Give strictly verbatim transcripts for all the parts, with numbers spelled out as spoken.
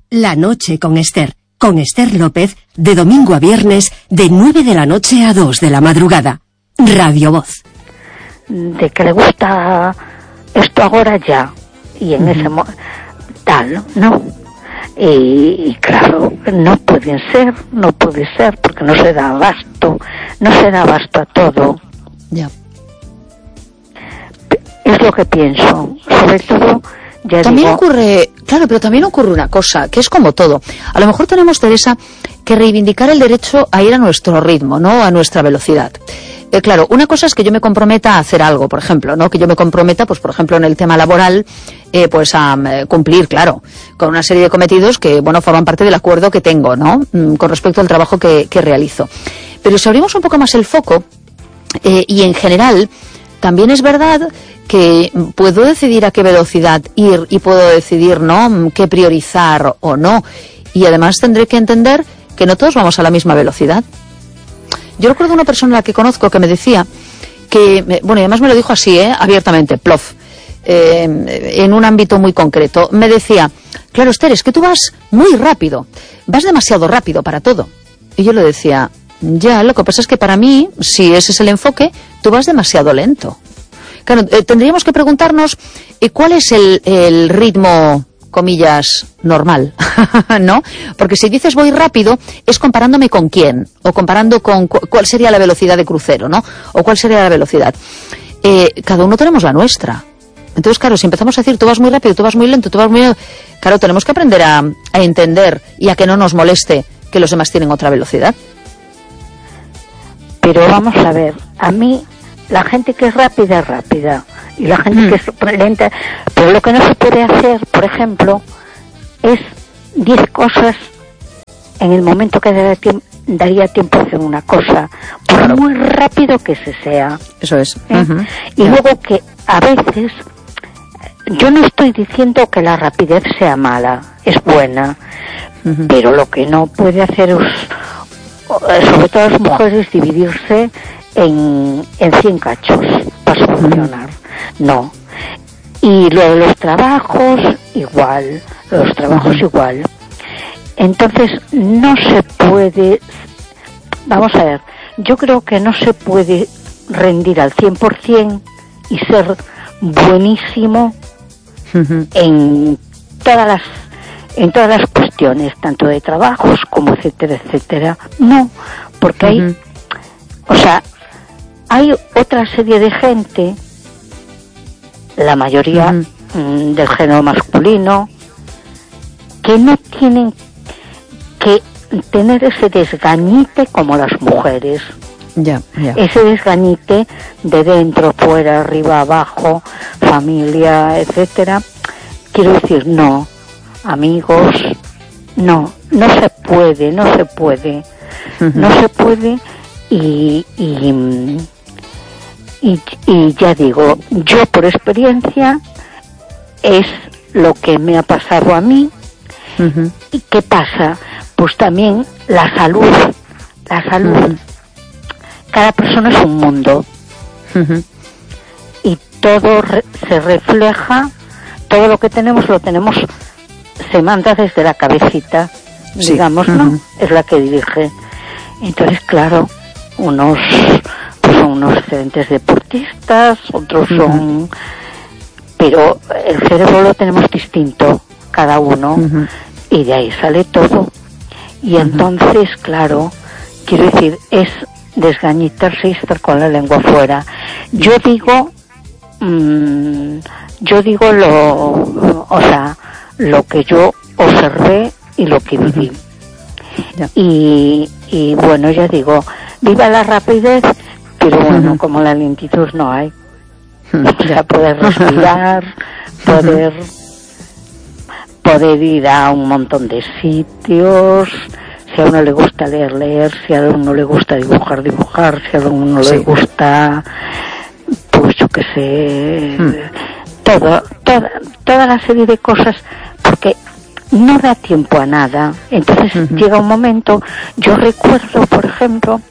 La noche con Esther, con Esther López, de domingo a viernes, de nueve de la noche a dos de la madrugada. Radio Voz. De que le gusta esto ahora ya, y en uh-huh. ese mo- tal, ¿no? Y, y claro, no pueden ser, no puede ser, porque no se da abasto, no se da abasto a todo. Ya. Es lo que pienso, sobre todo... Ya también digo, ocurre, claro, pero también ocurre una cosa, que es como todo. A lo mejor tenemos, Teresa, que reivindicar el derecho a ir a nuestro ritmo, ¿no? A nuestra velocidad. Eh, claro, una cosa es que yo me comprometa a hacer algo, por ejemplo, ¿no? Que yo me comprometa, pues por ejemplo, en el tema laboral, eh, pues a eh, cumplir, claro, con una serie de cometidos que, bueno, forman parte del acuerdo que tengo, ¿no? Mm, con respecto al trabajo que, que realizo. Pero si abrimos un poco más el foco, eh, y en general, también es verdad que puedo decidir a qué velocidad ir y puedo decidir, ¿no?, qué priorizar o no. Y además tendré que entender que no todos vamos a la misma velocidad. Yo recuerdo una persona a la que conozco que me decía que, bueno, y además me lo dijo así, ¿eh?, abiertamente, plof, eh, en un ámbito muy concreto. Me decía, claro, Esther, es que tú vas muy rápido, vas demasiado rápido para todo. Y yo le decía, ya, lo que pasa es que para mí, si ese es el enfoque, tú vas demasiado lento. Claro, eh, tendríamos que preguntarnos eh, cuál es el, el ritmo, comillas, normal, ¿no? Porque si dices voy rápido, es comparándome con quién, o comparando con cu- cuál sería la velocidad de crucero, ¿no? O cuál sería la velocidad. Eh, cada uno tenemos la nuestra. Entonces, claro, si empezamos a decir tú vas muy rápido, tú vas muy lento, tú vas muy... Claro, tenemos que aprender a, a entender y a que no nos moleste que los demás tienen otra velocidad. Pero vamos a ver, a mí... La gente que es rápida es rápida y la gente mm. que es lenta, pero lo que no se puede hacer, por ejemplo, es diez cosas en el momento que daría tiempo, daría tiempo a hacer una cosa, por claro. muy rápido que se sea. Eso es. ¿Eh? Uh-huh. Y yeah. luego que a veces, yo no estoy diciendo que la rapidez sea mala, es buena, uh-huh. pero lo que no puede hacer es, sobre todo las mujeres, dividirse en, en cien cachos para solucionar. No. Y lo de los trabajos, igual. Los trabajos, uh-huh. igual. Entonces, no se puede... Vamos a ver. Yo creo que no se puede rendir al cien por ciento y ser buenísimo uh-huh. en todas las en todas las cuestiones, tanto de trabajos como etcétera, etcétera. No, porque uh-huh. hay... O sea... Hay otra serie de gente, la mayoría uh-huh. del género masculino, que no tienen que tener ese desgañite como las mujeres. Ya, ya. Ese desgañite de dentro, fuera, arriba, abajo, familia, etcétera. Quiero decir, no, amigos, no, no se puede, no se puede, uh-huh. no se puede y... y Y, y ya digo, yo por experiencia es lo que me ha pasado a mí. Uh-huh. ¿Y qué pasa? Pues también la salud, la salud. Uh-huh. Cada persona es un mundo. Uh-huh. Y todo re- se refleja, todo lo que tenemos lo tenemos, se manda desde la cabecita, sí. digamos, uh-huh. ¿no? Es la que dirige. Entonces, claro, unos... son unos excelentes deportistas, otros son... Uh-huh. Pero el cerebro lo tenemos distinto, cada uno, uh-huh. y de ahí sale todo. Y uh-huh. entonces, claro, quiero decir, es desgañitarse y estar con la lengua afuera. Yo digo, mmm, yo digo lo, o sea, lo que yo observé y lo que viví. Uh-huh. Yeah. Y, y bueno, ya digo, viva la rapidez, pero bueno, uh-huh. como la lentitud no hay. Uh-huh. O sea, poder respirar, uh-huh. poder poder ir a un montón de sitios. Si a uno le gusta leer, leer. Si a uno le gusta dibujar, dibujar. Si a uno sí. le gusta, pues yo qué sé, uh-huh. todo, toda, toda la serie de cosas, porque no da tiempo a nada. Entonces uh-huh. llega un momento, yo recuerdo, por ejemplo,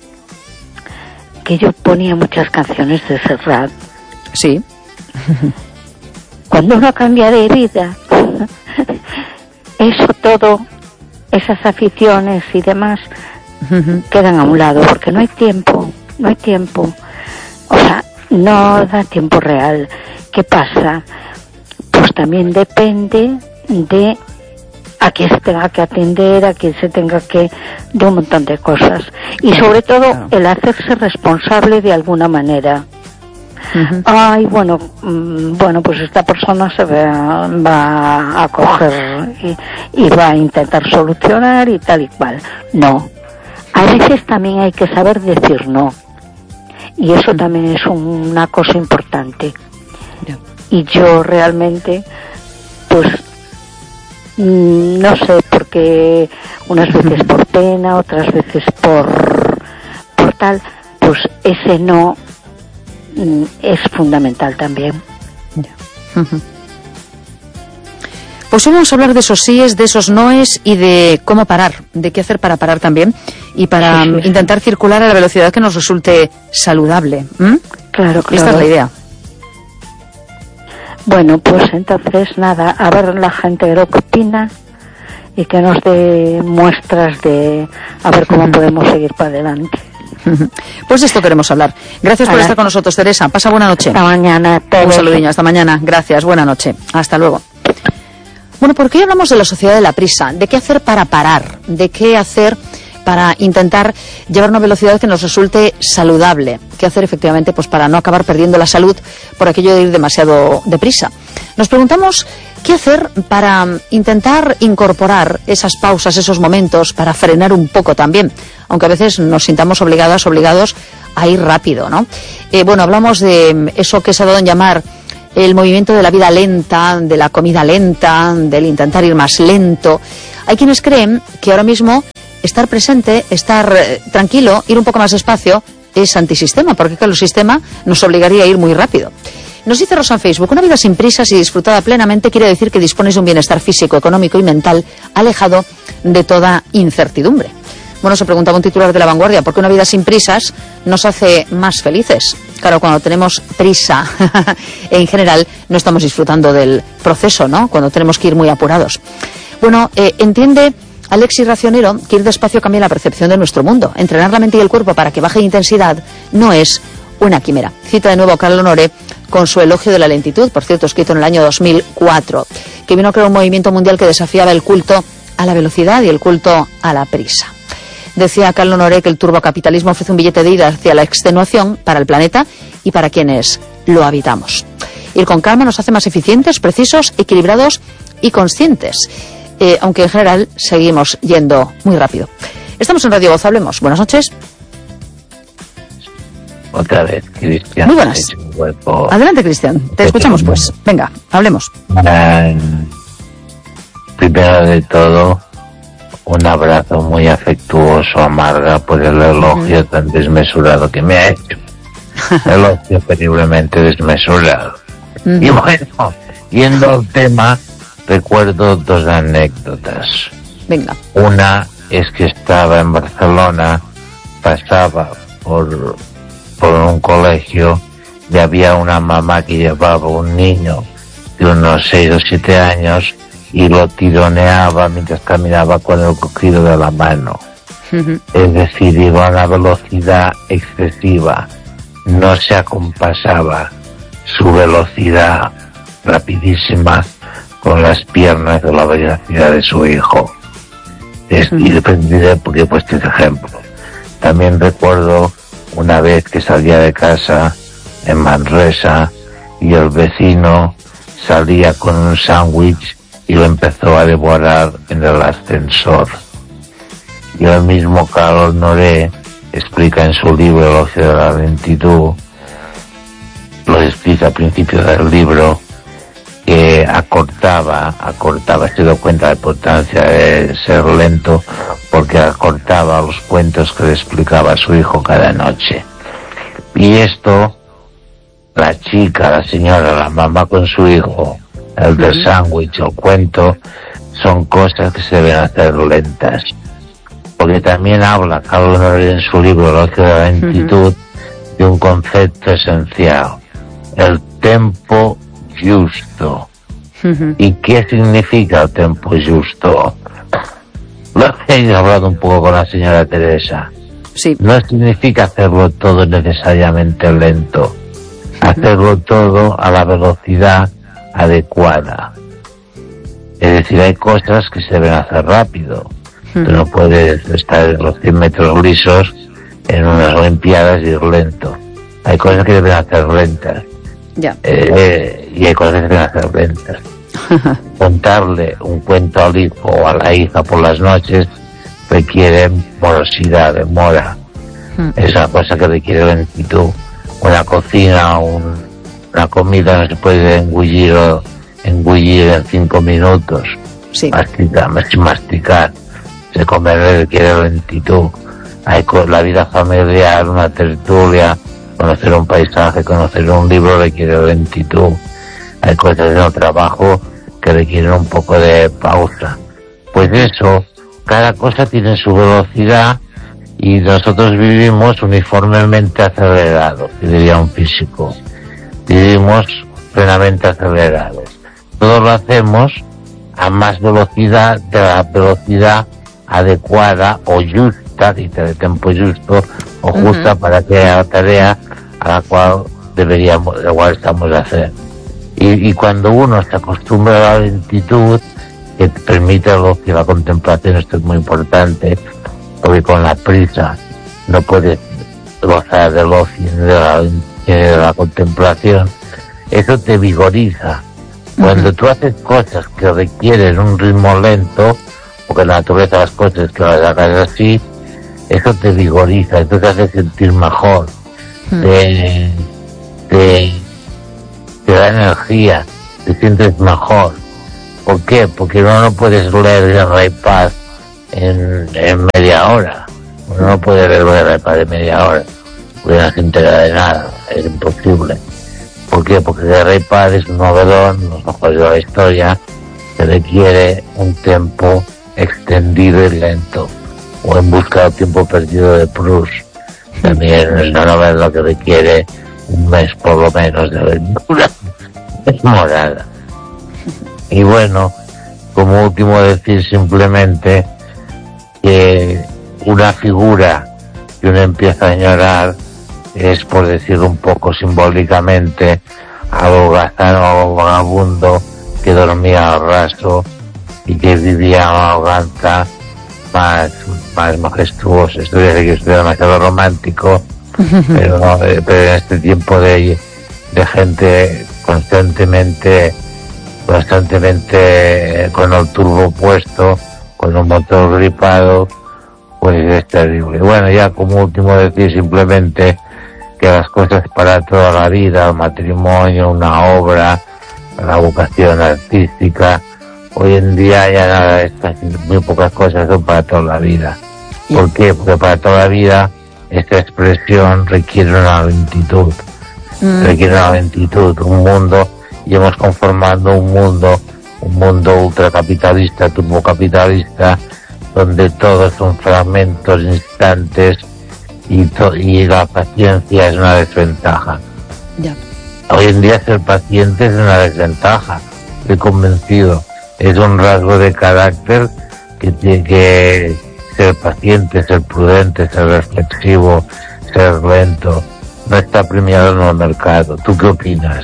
que yo ponía muchas canciones de Serrat. Sí. Cuando uno cambia de vida, eso todo, esas aficiones y demás, uh-huh. quedan a un lado, porque no hay tiempo, no hay tiempo. O sea, no da tiempo real. ¿Qué pasa? Pues también depende de a quién se tenga que atender, a quién se tenga que... de un montón de cosas. Y sobre todo, claro. el hacerse responsable de alguna manera. Uh-huh. Ay, bueno, mmm, bueno, pues esta persona se va, va a coger y, y va a intentar solucionar y tal y cual. No. A veces también hay que saber decir no. Y eso uh-huh. también es un, una cosa importante. Yeah. Y yo realmente, pues, mmm, no sé, porque unas veces por pena, otras veces por, por tal, pues ese no es fundamental también. Yeah. Uh-huh. Pues hoy vamos a hablar de esos síes, de esos noes y de cómo parar, de qué hacer para parar también y para sí, sí, sí. intentar circular a la velocidad que nos resulte saludable. ¿Mm? Claro, claro. Esta es la idea. Bueno, pues entonces nada, a ver la gente lo que opina y que nos dé muestras de a ver cómo uh-huh. podemos seguir para adelante. Pues de esto queremos hablar. Gracias por Hola. estar con nosotros, Teresa. Pasa buena noche. Hasta mañana. Un saludinho. Hasta mañana. Gracias. Buena noche. Hasta luego. Bueno, ¿por qué hablamos de la sociedad de la prisa? ¿De qué hacer para parar? ¿De qué hacer para intentar llevar una velocidad que nos resulte saludable? ¿Qué hacer efectivamente pues para no acabar perdiendo la salud por aquello de ir demasiado deprisa? Nos preguntamos qué hacer para intentar incorporar esas pausas, esos momentos, para frenar un poco también, aunque a veces nos sintamos obligadas, obligados a ir rápido, ¿no? Eh, bueno, hablamos de eso que se ha dado en llamar el movimiento de la vida lenta, de la comida lenta, del intentar ir más lento. Hay quienes creen que ahora mismo estar presente, estar eh, tranquilo, ir un poco más despacio es antisistema, porque claro, el sistema nos obligaría a ir muy rápido. Nos dice Rosa en Facebook, una vida sin prisas y disfrutada plenamente quiere decir que dispones de un bienestar físico, económico y mental alejado de toda incertidumbre. Bueno, se preguntaba un titular de La Vanguardia, ¿por qué una vida sin prisas nos hace más felices? Claro, cuando tenemos prisa, en general, no estamos disfrutando del proceso, ¿no? Cuando tenemos que ir muy apurados. Bueno, eh, entiende Alexis Racionero que ir despacio cambia la percepción de nuestro mundo. Entrenar la mente y el cuerpo para que baje intensidad no es una quimera. Cita de nuevo a Carlo Honoré con su elogio de la lentitud, por cierto, escrito en el año dos mil cuatro, que vino a crear un movimiento mundial que desafiaba el culto a la velocidad y el culto a la prisa. Decía Carlo Honoré que el turbocapitalismo ofrece un billete de ida hacia la extenuación para el planeta y para quienes lo habitamos. Ir con calma nos hace más eficientes, precisos, equilibrados y conscientes, eh, aunque en general seguimos yendo muy rápido. Estamos en Radio Voz, hablemos. Buenas noches. Otra vez, Cristian. Muy buenas. Adelante, Cristian. Te escuchamos, pues. Venga, hablemos. Uh, primero de todo, un abrazo muy afectuoso a Marga por el elogio uh-huh. tan desmesurado que me ha hecho. Elogio terriblemente desmesurado. Uh-huh. Y bueno, yendo al tema, recuerdo dos anécdotas. Venga. Una es que estaba en Barcelona, pasaba por... por un colegio y había una mamá que llevaba un niño de unos seis o siete años y lo tironeaba mientras caminaba con el cogido de la mano. Uh-huh. Es decir, iba a una velocidad excesiva, no se acompasaba su velocidad rapidísima con las piernas de la velocidad de su hijo. Es, uh-huh. Y dependiré porque he puesto este ejemplo. También recuerdo una vez que salía de casa en Manresa y el vecino salía con un sándwich y lo empezó a devorar en el ascensor. Y el mismo Carlo Honoré explica en su libro Elogio de la lentitud, lo explica al principio del libro, que acortaba, acortaba, se dio cuenta de la importancia de ser lento porque acortaba los cuentos que le explicaba a su hijo cada noche. Y esto, la chica, la señora, la mamá con su hijo, el del sándwich, el cuento, son cosas que se deben hacer lentas. Porque también habla Carlo Honoré en su libro Elogio de la lentitud uh-huh. de un concepto esencial, el tempo justo. Uh-huh. ¿Y qué significa el tiempo justo? Lo que he hablado un poco con la señora Teresa. Sí. No significa hacerlo todo necesariamente lento. Uh-huh. Hacerlo todo a la velocidad adecuada. Es decir, hay cosas que se deben hacer rápido. Uh-huh. Tú no puedes estar en los cien metros lisos en unas olimpiadas y ir lento. Hay cosas que deben hacer lentas. Ya. Eh, y hay cosas que deben hacer lentas. Contarle un cuento al hijo o a la hija por las noches requiere morosidad, demora. Uh-huh. Es una cosa que requiere lentitud. Una cocina, un, una comida no se puede engullir o engullir en cinco minutos. Sí. Masticar, masticar. Se comer requiere lentitud. Hay la vida familiar, una tertulia, conocer un paisaje, conocer un libro requiere lentitud. Hay cosas en el trabajo que requieren un poco de pausa. Pues eso, cada cosa tiene su velocidad y nosotros vivimos uniformemente acelerados, diría un físico. Vivimos plenamente acelerados. Todo lo hacemos a más velocidad de la velocidad adecuada o justa, dice de tiempo justo, o justa uh-huh. para que haya la tarea a la cual deberíamos, la cual estamos a hacer. Y, y cuando uno se acostumbra a la lentitud, que te permite lo que la contemplación, esto es muy importante, porque con la prisa no puedes gozar del ocio ni de la, de la contemplación, eso te vigoriza. Cuando uh-huh. tú haces cosas que requieren un ritmo lento, porque la naturaleza de las cosas es que las hagas así, eso te vigoriza, eso te hace sentir mejor, uh-huh. te, te, te da energía, te sientes mejor. ¿Por qué? Porque uno no puedes leer el Rey Paz en, en media hora. Uno no puede leer el Rey Paz en media hora, porque no se entera de nada, es imposible. ¿Por qué? Porque el Rey Paz es un novelón, los ojos de la historia, que requiere un tiempo extendido y lento. O En busca del tiempo perdido de Proust, también es una novela que requiere un mes por lo menos de lectura. Es morada. Y bueno, como último decir simplemente que una figura que uno empieza a añorar es, por decirlo un poco simbólicamente, algo gazano, algo vagabundo, que dormía al raso y que vivía una arrogancia más, más majestuosa. Esto dice que estoy demasiado romántico, pero, no, eh, pero en este tiempo de, de gente constantemente constantemente con el turbo puesto, con un motor gripado, pues es terrible. Bueno, ya como último decir simplemente que las cosas para toda la vida, el matrimonio, una obra, la vocación artística, hoy en día ya nada de estas, muy pocas cosas son para toda la vida. ¿Por qué? Porque para toda la vida esta expresión requiere una lentitud, mm. requiere una lentitud, un mundo, y hemos conformado un mundo, un mundo ultracapitalista, turbocapitalista, donde todos son fragmentos, instantes, y, to- y la paciencia es una desventaja. Ya. Hoy en día ser paciente es una desventaja, estoy convencido. Es un rasgo de carácter que tiene que ser paciente, ser prudente, ser reflexivo, ser lento. No está premiado en el mercado. ¿Tú qué opinas?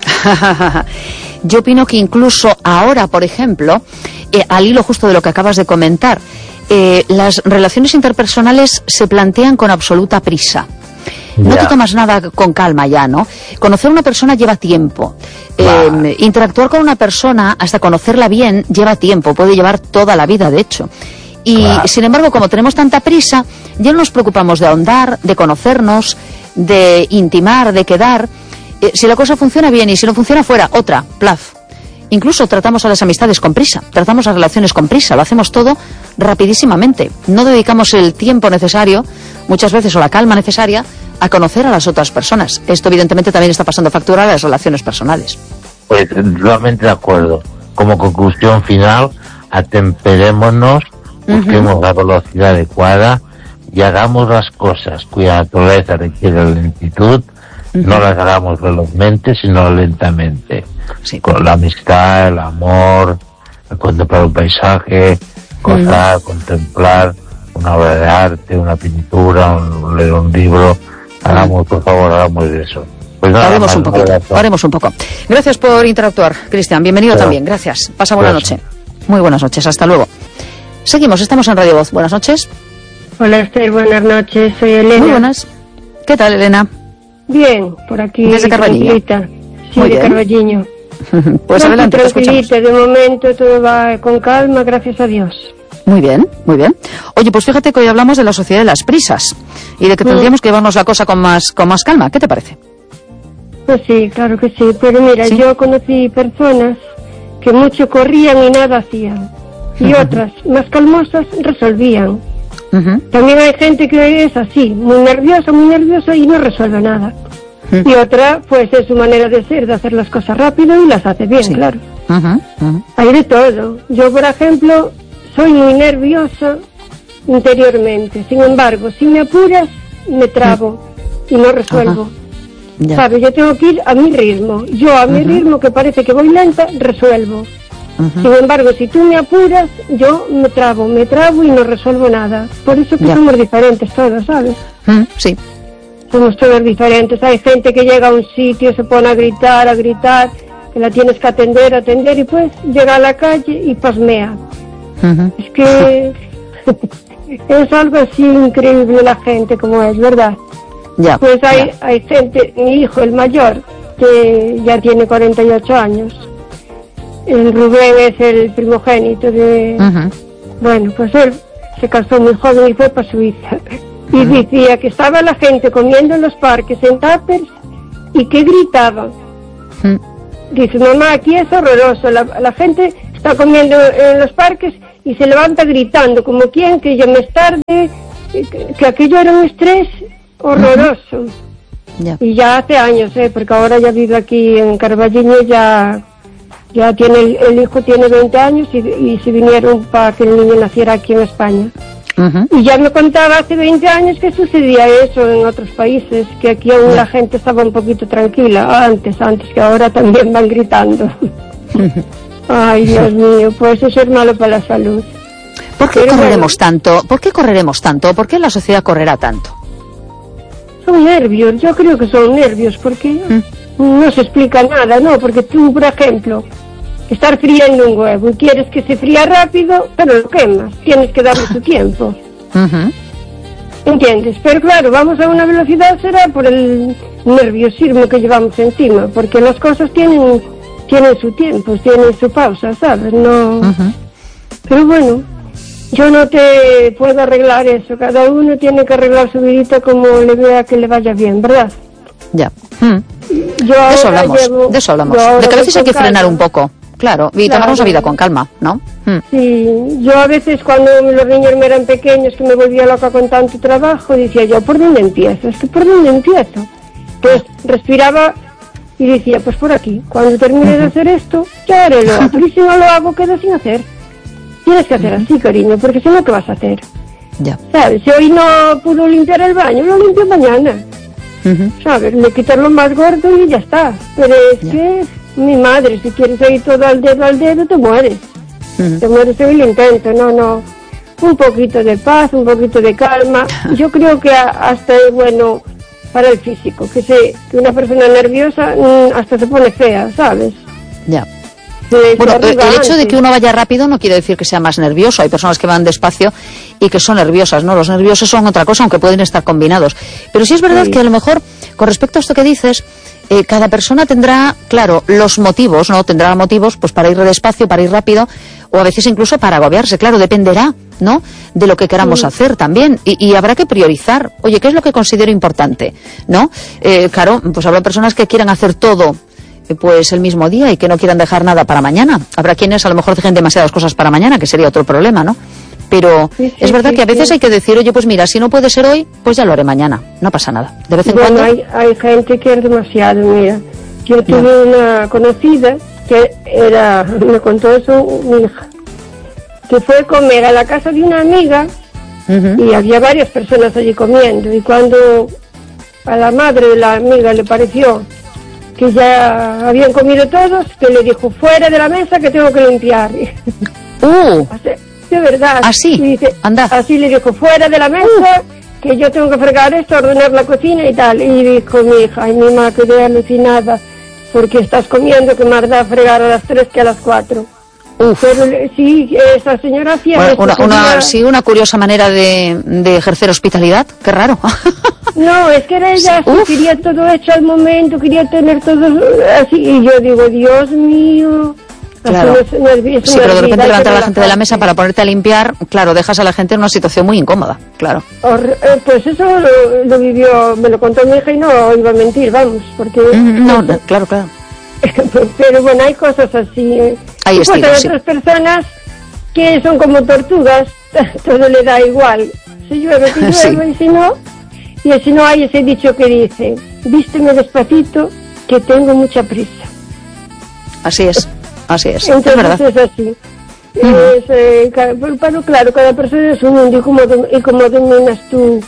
Yo opino que incluso ahora, por ejemplo, eh, al hilo justo de lo que acabas de comentar, eh, las relaciones interpersonales se plantean con absoluta prisa. No te tomas nada con calma ya, ¿no? Conocer a una persona lleva tiempo. Eh, interactuar con una persona, hasta conocerla bien, lleva tiempo. Puede llevar toda la vida, de hecho. Y, claro. sin embargo, como tenemos tanta prisa, ya no nos preocupamos de ahondar, de conocernos, de intimar, de quedar. Eh, si la cosa funciona bien y si no funciona, fuera, otra, plaf. Incluso tratamos a las amistades con prisa, tratamos a las relaciones con prisa, lo hacemos todo rapidísimamente. No dedicamos el tiempo necesario, muchas veces, o la calma necesaria, a conocer a las otras personas. Esto evidentemente también está pasando factura a las relaciones personales. Pues totalmente de acuerdo. Como conclusión final, atemperémonos, busquemos uh-huh. la velocidad adecuada y hagamos las cosas cuya naturaleza requiere lentitud Uh-huh. No las hagamos velozmente, sino lentamente. Sí. Con la amistad, el amor, contemplar un paisaje, gozar, uh-huh. contemplar una obra de arte, una pintura, un, leer un libro. Hagamos, por favor, hagamos eso. Pues nada, haremos un poquito, haremos un poco. Gracias por interactuar, Cristian. Bienvenido Pero, también. Gracias. Pasa buena noche. Muy buenas noches. Hasta luego. Seguimos. Estamos en Radio Voz. Buenas noches. Hola, Esther. Buenas noches. Soy Elena. Muy buenas. ¿Qué tal, Elena? Bien, por aquí. Desde Carballiño. Sí, Muy de bien. Carballiño. Pues no, adelante, te escuchamos. De momento todo va con calma, gracias a Dios. Muy bien, muy bien. Oye, pues fíjate que hoy hablamos de la sociedad de las prisas y de que tendríamos mm. que llevarnos la cosa con más, con más calma. ¿Qué te parece? Pues sí, claro que sí. Pero mira, ¿Sí? yo conocí personas que mucho corrían y nada hacían. Y uh-huh. otras, más calmosas, resolvían. Uh-huh. También hay gente que es así, muy nerviosa, muy nerviosa y no resuelve nada. Uh-huh. Y otra, pues es su manera de ser, de hacer las cosas rápido y las hace bien, sí. claro. Uh-huh. Uh-huh. Hay de todo. Yo, por ejemplo, soy muy nerviosa interiormente. Sin embargo, si me apuras, me trabo uh-huh. y no resuelvo. Uh-huh. Ya. ¿Sabes? Yo tengo que ir a mi ritmo. Yo a mi uh-huh. ritmo, que parece que voy lenta, resuelvo. Uh-huh. Sin embargo, si tú me apuras, yo me trabo, me trabo y no resuelvo nada. Por eso que ya. somos diferentes todos, ¿sabes? Uh-huh. Sí. Somos todos diferentes. Hay gente que llega a un sitio, se pone a gritar, a gritar, que la tienes que atender, atender, y pues llega a la calle y pasmea. Uh-huh. Es que es algo así increíble la gente como es, ¿verdad? Ya, pues hay, ya. hay gente, mi hijo, el mayor, que ya tiene cuarenta y ocho años. El Rubén es el primogénito de... Uh-huh. Bueno, pues él se casó muy joven y fue para Suiza. Y uh-huh. decía que estaba la gente comiendo en los parques en tuppers y que gritaban. Uh-huh. Dice, mamá, aquí es horroroso, la, la gente está comiendo en los parques y se levanta gritando, como quien que ya más tarde, que, que aquello era un estrés horroroso. Uh-huh. Yeah. Y ya hace años, ¿eh? Porque ahora ya vive aquí en Carballiño, ya ya tiene el, el hijo tiene veinte años y, y se vinieron para que el niño naciera aquí en España. Uh-huh. Y ya me contaba hace veinte años que sucedía eso en otros países, que aquí aún uh-huh. la gente estaba un poquito tranquila, antes, antes que ahora también van gritando. Uh-huh. Ay, Dios mío, pues eso es malo para la salud. ¿Por qué Pero correremos bueno, tanto? ¿Por qué correremos tanto? ¿Por qué la sociedad correrá tanto? Son nervios, yo creo que son nervios, porque mm. no se explica nada, ¿no? Porque tú, por ejemplo, estar friendo un huevo y quieres que se fría rápido, pero lo quemas, tienes que darle su tiempo. Uh-huh. ¿Entiendes? Pero claro, vamos a una velocidad, será por el nerviosismo que llevamos encima, porque las cosas tienen, tienen su tiempo, tienen su pausa, ¿sabes? No... Uh-huh. Pero bueno... Yo no te puedo arreglar eso. Cada uno tiene que arreglar su vidita como le vea que le vaya bien, ¿verdad? Ya. Mm. Yo de eso hablamos. Llevo, de eso hablamos. De que a veces hay que frenar calma. un poco, claro, y claro. tomarnos la vida con calma, ¿no? Mm. Sí. Yo a veces cuando los niños me eran pequeños, que me volvía loca con tanto trabajo, decía yo, ¿por dónde empiezo? Es que ¿por dónde empiezo? Pues respiraba y decía, pues por aquí. Cuando termine uh-huh. de hacer esto, ya haré lo otro. Y si no lo hago, quedo sin hacer. Tienes que hacer así, cariño, porque si no, ¿qué vas a hacer? Ya. ¿Sabes? Si hoy no pudo limpiar el baño, lo limpio mañana. Uh-huh. ¿Sabes? Le quitas lo más gordo y ya está. Pero es ya. que, mi madre, si quieres ir todo al dedo al dedo, te mueres. Uh-huh. Te mueres en el intento, no, no. Un poquito de paz, un poquito de calma. Yo creo que hasta es bueno para el físico, que, se, que una persona nerviosa hasta se pone fea, ¿sabes? Ya. Bueno, el hecho de que uno vaya rápido no quiere decir que sea más nervioso. Hay personas que van despacio y que son nerviosas, ¿no? Los nerviosos son otra cosa, aunque pueden estar combinados. Pero sí es verdad sí. que a lo mejor, con respecto a esto que dices, eh, cada persona tendrá, claro, los motivos, ¿no? Tendrá motivos pues para ir despacio, para ir rápido, o a veces incluso para agobiarse. Claro, dependerá, ¿no? De lo que queramos sí. hacer también. Y, y habrá que priorizar. Oye, ¿qué es lo que considero importante? ¿No? Eh, claro, pues habrá personas que quieran hacer todo pues el mismo día y que no quieran dejar nada para mañana. Habrá quienes a lo mejor dejen demasiadas cosas para mañana, que sería otro problema, ¿no? Pero sí, sí, es verdad sí, que a veces sí. hay que decir, oye, pues mira, si no puede ser hoy, pues ya lo haré mañana. No pasa nada. De vez en bueno, cuando... Hay, hay gente que es demasiado, mira. Yo tuve no. una conocida que era, me contó eso mi hija, que fue a comer a la casa de una amiga uh-huh. y había varias personas allí comiendo. Y cuando a la madre de la amiga le pareció que ya habían comido todos, que le dijo, fuera de la mesa que tengo que limpiar. Uh, de verdad. Así, dice, anda. Así le dijo, fuera de la mesa, uh. que yo tengo que fregar esto, ordenar la cocina y tal. Y dijo mi hija, ay, mi mamá, quedé alucinada, porque estás comiendo que más da fregar a las tres que a las cuatro. Uf. Pero sí, esa señora hacía bueno, esto, una, una, tenía... sí, una curiosa manera de, de ejercer hospitalidad, qué raro. No, es que era ella, sí, quería todo hecho al momento, quería tener todo así, y yo digo, Dios mío... Claro. No es, no es, es sí, pero de repente levantar a la gente de la mesa para ponerte a limpiar, claro, dejas a la gente en una situación muy incómoda, claro. Or, eh, pues eso lo, lo vivió, me lo contó mi hija y no iba a mentir, vamos, porque... Mm, no, no, claro, claro. Pero bueno, hay cosas así. ¿eh? Hay pues estilos, hay sí. otras personas que son como tortugas, todo le da igual. Si llueve, que llueve, sí. y si no... Y si no hay ese dicho que dice, vísteme despacito, que tengo mucha prisa. Así es. Así es, entonces es verdad. Es así. Uh-huh. Es, eh, pero claro, cada persona es un mundo y cómo, y cómo dominas tú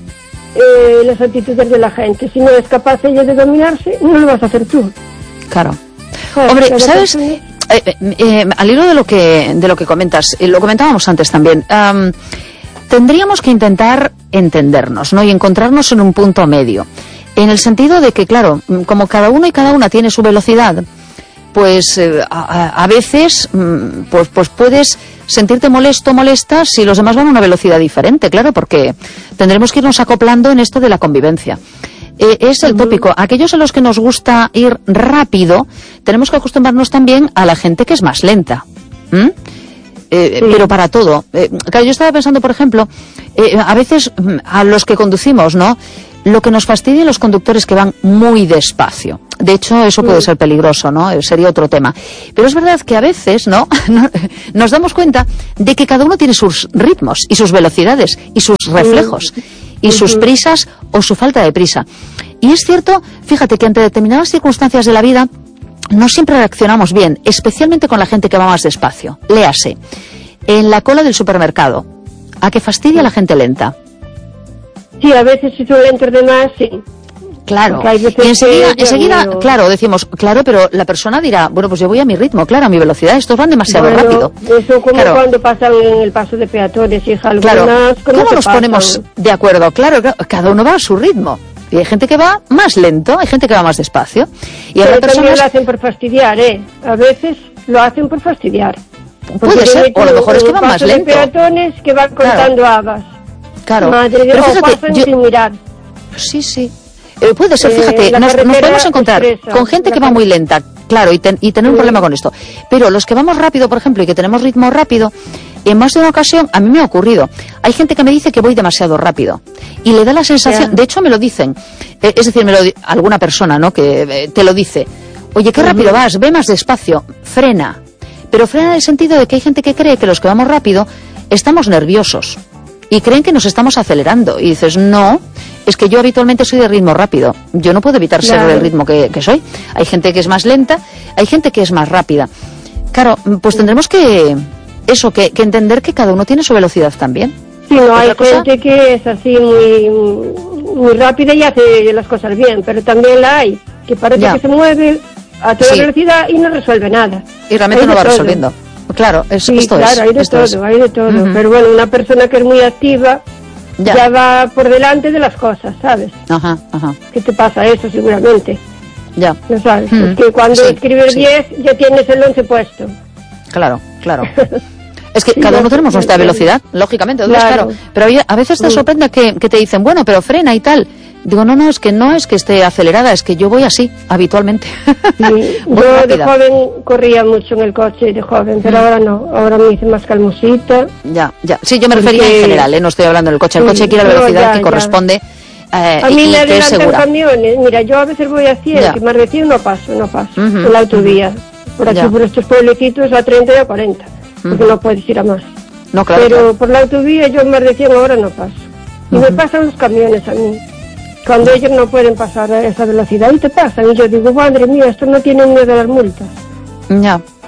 eh, las actitudes de la gente. Si no es capaz ella de dominarse, no lo vas a hacer tú. Claro. Claro Hombre, ¿sabes? Eh, eh, eh, al hilo de lo que de lo que comentas, eh, lo comentábamos antes también, um, tendríamos que intentar entendernos, ¿no? Y encontrarnos en un punto medio. En el sentido de que, claro, como cada uno y cada una tiene su velocidad, pues eh, a, a veces pues, pues puedes sentirte molesto, molesta si los demás van a una velocidad diferente, claro, porque tendremos que irnos acoplando en esto de la convivencia. Eh, es el tópico. Aquellos a los que nos gusta ir rápido, tenemos que acostumbrarnos también a la gente que es más lenta. ¿Mm? Eh, sí. Pero para todo. Eh, claro, yo estaba pensando, por ejemplo, eh, a veces a los que conducimos, ¿no? Lo que nos fastidia los conductores que van muy despacio. De hecho, eso puede ser peligroso, ¿no? Sería otro tema. Pero es verdad que a veces, ¿no? Nos damos cuenta de que cada uno tiene sus ritmos y sus velocidades y sus reflejos y sus prisas o su falta de prisa. Y es cierto, fíjate que ante determinadas circunstancias de la vida no siempre reaccionamos bien, especialmente con la gente que va más despacio. Léase, en la cola del supermercado, ¿a qué fastidia a la gente lenta? Sí, a veces si son lentos de más, sí. Claro, y enseguida, enseguida claro, decimos, claro, pero la persona dirá, bueno, pues yo voy a mi ritmo, claro, a mi velocidad, estos van demasiado bueno, rápido. Eso como claro. Cuando pasan en el paso de peatones, hija, algunas... Claro, ¿cómo, ¿cómo nos pasan? Ponemos de acuerdo? Claro, cada uno va a su ritmo. Y hay gente que va más lento, hay gente que va más despacio. Y pero personas... también lo hacen por fastidiar, ¿eh? A veces lo hacen por fastidiar. Puede ser, o a lo mejor es que van más lento. De peatones que van contando claro. habas. Claro, Madre de pero Dios, fíjate, pasan yo... sin mirar. Sí, sí. Eh, puede ser, fíjate, eh, nos, nos podemos encontrar expresa, con gente que va muy lenta, claro, y, ten, y tener un problema con esto. Pero los que vamos rápido, por ejemplo, y que tenemos ritmo rápido, en más de una ocasión, a mí me ha ocurrido. Hay gente que me dice que voy demasiado rápido. Y le da la sensación, yeah. de hecho me lo dicen, eh, es decir, me lo, alguna persona, ¿no?, que eh, te lo dice. Oye, qué rápido uh-huh. vas, ve más despacio, frena. Pero frena en el sentido de que hay gente que cree que los que vamos rápido estamos nerviosos. Y creen que nos estamos acelerando. Y dices, no, es que yo habitualmente soy de ritmo rápido. Yo no puedo evitar ser claro. del ritmo que, que soy. Hay gente que es más lenta, hay gente que es más rápida. Claro, pues tendremos que, eso, que, que entender que cada uno tiene su velocidad también. Sí, no, hay cosa? gente que es así muy, muy rápida y hace las cosas bien, pero también la hay, que parece ya. que se mueve a toda sí. velocidad y no resuelve nada. Y realmente hay no va todo. resolviendo. Claro, es, sí, esto claro, es. hay de esto todo, es. hay de todo. Uh-huh. Pero bueno, una persona que es muy activa ya. ya va por delante de las cosas, ¿sabes? Ajá, ajá. ¿Qué te pasa eso seguramente? Ya. ¿No sabes? Uh-huh. Es que cuando sí, escribes diez sí. ya tienes el once puesto. Claro, claro. Es que sí, cada uno tenemos nuestra velocidad, lógicamente, claro. claro. Pero a veces te sorprende que, que te dicen, bueno, pero frena y tal. Digo, no, no, es que no es que esté acelerada, es que yo voy así, habitualmente. Sí, yo rápida. de joven corría mucho en el coche, de joven, pero mm. ahora no, ahora me hice más calmosita. Ya, ya. Sí, yo me refería porque... en general, ¿eh? No estoy hablando del coche. El coche quiere a la velocidad no, ya, que ya. corresponde eh, a mí y me que es segura. camiones, mira, yo a veces voy a cien, ya. que más de cien no paso, no paso, uh-huh. en la autovía. Por aquí, ya. por estos pueblecitos, a treinta y a cuarenta, porque uh-huh. no puedes ir a más. No, claro, pero claro. por la autovía yo más de cien ahora no paso. Y uh-huh. me pasan los camiones a mí. Cuando ellos no pueden pasar a esa velocidad y te pasan. Y yo digo, madre mía, esto no tiene miedo a las multas. Ya,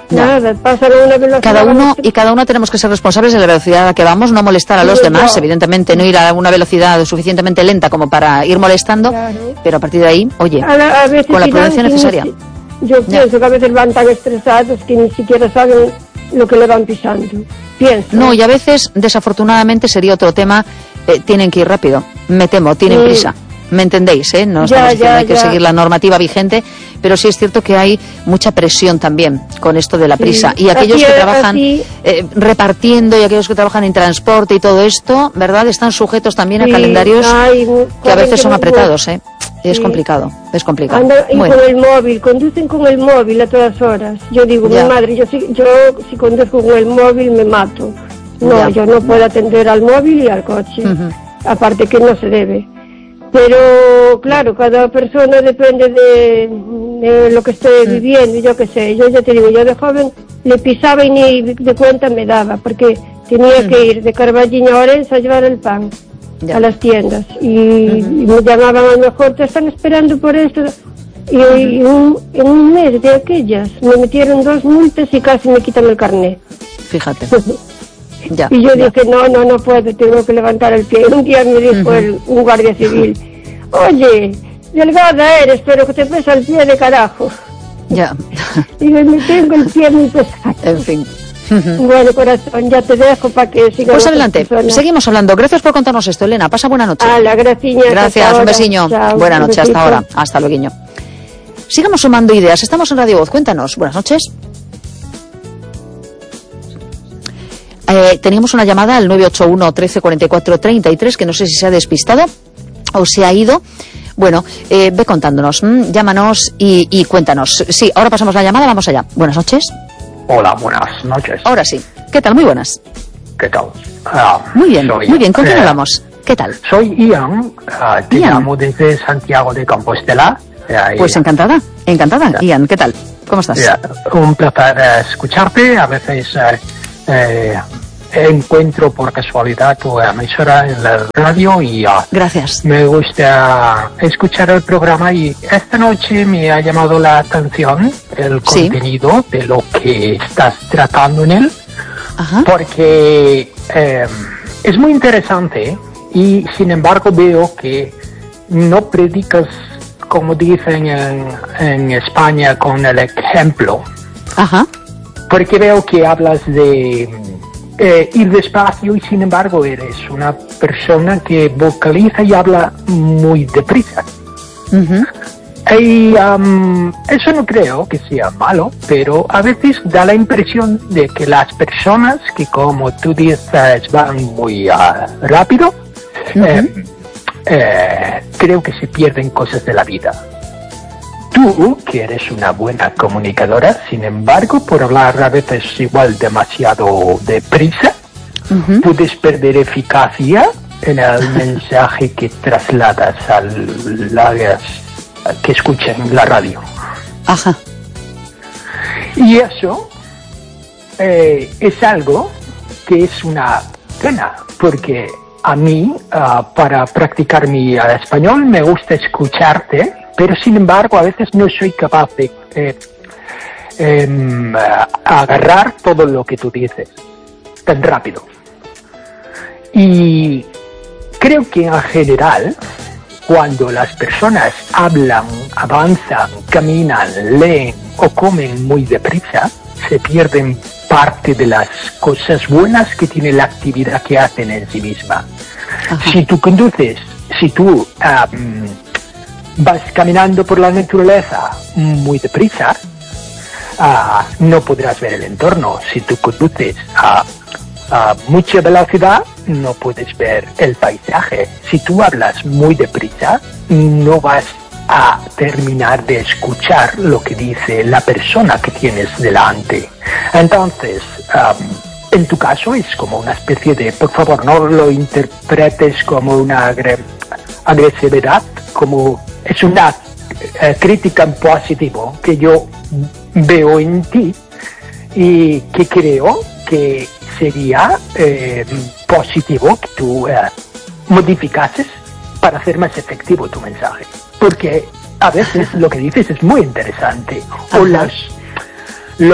nada, pasan a una velocidad... Cada uno, y cada uno tenemos que ser responsables de la velocidad a la que vamos, no molestar a los sí, demás, no. evidentemente no ir a una velocidad suficientemente lenta como para ir molestando, claro. Pero a partir de ahí, oye, a la, a veces con la prudencia necesaria. Ni, yo pienso ya. que a veces van tan estresados que ni siquiera saben lo que le van pisando. Pienso. No, y a veces, desafortunadamente, sería otro tema, eh, tienen que ir rápido, me temo, tienen sí. prisa. ¿Me entendéis? Eh? No estamos ya, diciendo ya, hay que ya. seguir la normativa vigente, pero sí es cierto que hay mucha presión también con esto de la prisa. Sí. Y aquellos así, que trabajan eh, repartiendo y aquellos que trabajan en transporte y todo esto, ¿verdad? Están sujetos también sí. a calendarios Ay, que a veces son apretados, ¿eh? Es sí. complicado, es complicado. Anda, y bueno. con el móvil, conducen con el móvil a todas horas. Yo digo, ya. mi madre, yo si, yo si conduzco con el móvil me mato. No, ya. yo no puedo atender al móvil y al coche. Uh-huh. Aparte que no se debe. Pero, claro, cada persona depende de, de lo que esté mm. viviendo, yo qué sé. Yo ya te digo, yo de joven le pisaba y ni de cuenta me daba, porque tenía mm. que ir de Carballiño a Orense a llevar el pan ya. a las tiendas. Y, mm-hmm. y me llamaban a lo mejor, te están esperando por esto. Y, mm-hmm. y un, en un mes de aquellas me metieron dos multas y casi me quitan el carnet. Fíjate. Ya, y yo ya. dije, no, no, no puedo, tengo que levantar el pie. Un día me dijo uh-huh. el, un guardia civil, oye, delgada eres, pero que te pesa el pie de carajo. Ya. Y me tengo el pie muy pesado. En fin. Bueno, corazón, ya te dejo para que sigas. Pues adelante, seguimos hablando. Gracias por contarnos esto, Elena. Pasa buena noche. Ah, la graciña. Gracias, un besiño. Chao, buena noche, hasta ahora. Hasta luego. Sigamos sumando ideas. Estamos en Radio Voz. Cuéntanos. Buenas noches. Eh, teníamos una llamada al nueve ocho uno, trece, cuarenta y cuatro, treinta y tres, que no sé si se ha despistado o se ha ido. Bueno, eh, ve contándonos, mm, llámanos y, y cuéntanos. Sí, ahora pasamos la llamada, vamos allá. Buenas noches. Hola, buenas noches. Ahora sí. ¿Qué tal? Muy buenas. ¿Qué tal? Uh, muy bien, soy, muy bien. ¿Con quién eh, hablamos? ¿Qué tal? Soy Ian, uh, te Ian. llamo desde Santiago de Compostela. Uh, pues encantada, encantada. Yeah. Ian, ¿qué tal? ¿Cómo estás? Yeah. Un placer uh, escucharte. A veces... Uh, Eh, encuentro por casualidad tu emisora en la radio y uh, gracias. Me gusta escuchar el programa y esta noche me ha llamado la atención el ¿Sí? contenido de lo que estás tratando en él. Ajá. Porque eh, es muy interesante y sin embargo veo que no predicas, como dicen en, en España, con el ejemplo. Ajá. Porque veo que hablas de eh, ir despacio y sin embargo eres una persona que vocaliza y habla muy deprisa. Uh-huh. Y um, eso no creo que sea malo, pero a veces da la impresión de que las personas que, como tú dices, van muy uh, rápido, uh-huh. eh, eh, creo que se pierden cosas de la vida. Tú, que eres una buena comunicadora, sin embargo, por hablar a veces igual demasiado deprisa, uh-huh. puedes perder eficacia en el mensaje que trasladas a las que escuchan la radio. Ajá. Y eso eh, es algo que es una pena, porque a mí, uh, para practicar mi uh, español, me gusta escucharte, pero sin embargo a veces no soy capaz de eh, eh, agarrar todo lo que tú dices tan rápido. Y creo que en general, cuando las personas hablan, avanzan, caminan, leen o comen muy deprisa, se pierden parte de las cosas buenas que tiene la actividad que hacen en sí misma. Ajá. Si tú conduces, si tú um, vas caminando por la naturaleza muy deprisa, uh, no podrás ver el entorno. Si tú conduces a, a mucha velocidad, no puedes ver el paisaje. Si tú hablas muy deprisa, no vas a terminar de escuchar lo que dice la persona que tienes delante. Entonces, um, en tu caso es como una especie de, por favor, no lo interpretes como una agre- agresividad, como es una eh, crítica en positivo que yo veo en ti y que creo que sería eh, positivo que tú eh, modificases para hacer más efectivo tu mensaje. Porque a veces lo que dices es muy interesante. O los, los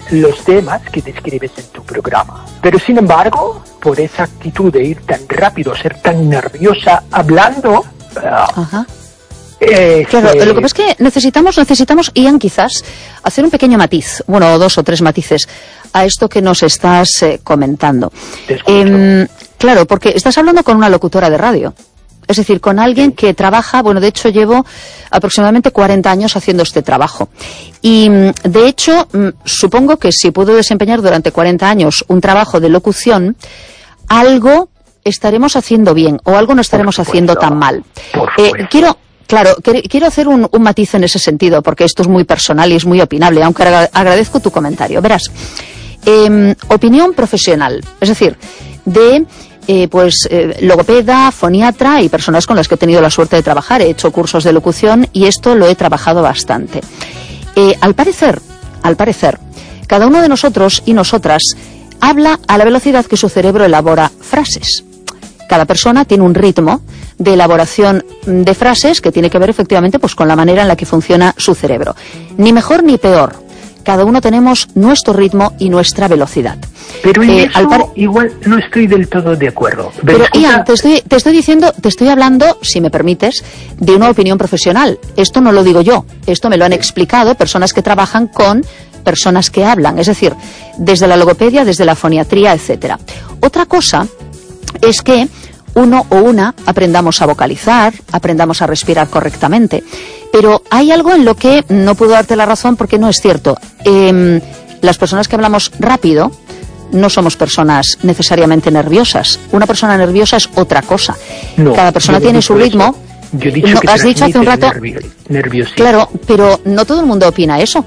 los temas que describes en tu programa. Pero sin embargo, por esa actitud de ir tan rápido, ser tan nerviosa hablando... Uh, Ajá. Eh, claro, eh, lo que pasa es que necesitamos, necesitamos, Ian, quizás, hacer un pequeño matiz, bueno, dos o tres matices a esto que nos estás eh, comentando. Eh, claro, porque estás hablando con una locutora de radio. Es decir, con alguien que trabaja, bueno, de hecho llevo aproximadamente cuarenta años haciendo este trabajo. Y, de hecho, supongo que si puedo desempeñar durante cuarenta años un trabajo de locución, algo estaremos haciendo bien o algo no estaremos haciendo tan mal. Eh, quiero... Claro, quiero hacer un, un matiz en ese sentido, porque esto es muy personal y es muy opinable, aunque agradezco tu comentario. Verás, eh, opinión profesional, es decir, de eh, pues eh, logopeda, foniatra y personas con las que he tenido la suerte de trabajar. He hecho cursos de locución y esto lo he trabajado bastante. Eh, al parecer, al parecer, cada uno de nosotros y nosotras habla a la velocidad que su cerebro elabora frases. Cada persona tiene un ritmo de elaboración de frases que tiene que ver efectivamente pues con la manera en la que funciona su cerebro. Ni mejor ni peor. Cada uno tenemos nuestro ritmo y nuestra velocidad. Pero en eh, eso al par... igual no estoy del todo de acuerdo. Pero, Pero Ian, te estoy, te estoy diciendo, te estoy hablando, si me permites, de una opinión profesional. Esto no lo digo yo. Esto me lo han explicado personas que trabajan con personas que hablan. Es decir, desde la logopedia, desde la foniatría, etcétera. Otra cosa es que uno o una aprendamos a vocalizar, aprendamos a respirar correctamente. Pero hay algo en lo que no puedo darte la razón porque no es cierto. Eh, las personas que hablamos rápido no somos personas necesariamente nerviosas. Una persona nerviosa es otra cosa. No, Cada persona tiene su ritmo. Yo he dicho no, que has dicho hace un rato. Nervio, nerviosismo. Claro, pero no todo el mundo opina eso.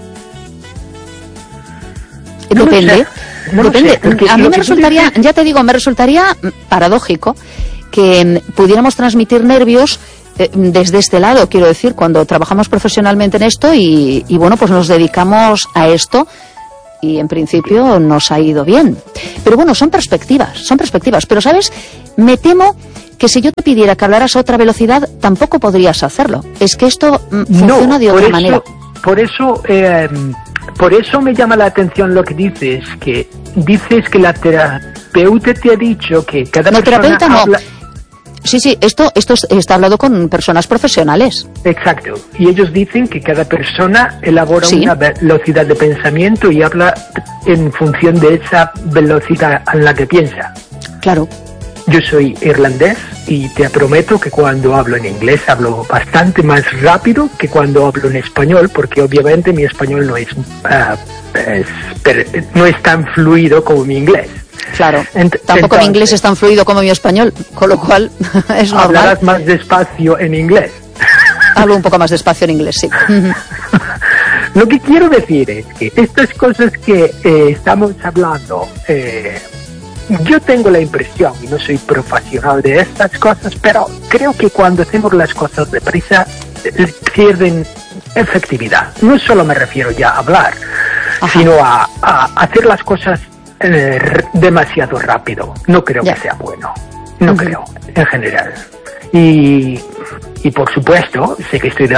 No Depende. No Depende. Sé, a mí me resultaría, dices... ya te digo, me resultaría paradójico que pudiéramos transmitir nervios eh, desde este lado, quiero decir, cuando trabajamos profesionalmente en esto y, y bueno, pues nos dedicamos a esto y en principio nos ha ido bien. Pero bueno, son perspectivas, son perspectivas. Pero, ¿sabes? Me temo que si yo te pidiera que hablaras a otra velocidad, tampoco podrías hacerlo. Es que esto mm, funciona no, de otra eso, manera. Por eso... Eh, Por eso me llama la atención lo que dices, que dices que la terapeuta te ha dicho que cada no, persona terapeuta habla... no. Sí, sí, esto, esto está hablado con personas profesionales. Exacto, y ellos dicen que cada persona elabora sí. una velocidad de pensamiento y habla en función de esa velocidad en la que piensa. Claro. Yo soy irlandés y te prometo que cuando hablo en inglés hablo bastante más rápido que cuando hablo en español, porque obviamente mi español no es, uh, es per, no es tan fluido como mi inglés. Claro, Ent tampoco entonces, mi inglés es tan fluido como mi español, con lo cual es normal. Hablarás más despacio en inglés. Hablo un poco más despacio en inglés, sí. Lo que quiero decir es que estas cosas que eh, estamos hablando... Eh, Yo tengo la impresión, y no soy profesional de estas cosas, pero creo que cuando hacemos las cosas deprisa pierden efectividad. No solo me refiero ya a hablar, Ajá. sino a, a hacer las cosas eh, demasiado rápido. No creo ya. que sea bueno. No uh-huh. creo, en general. Y, y por supuesto, sé que estoy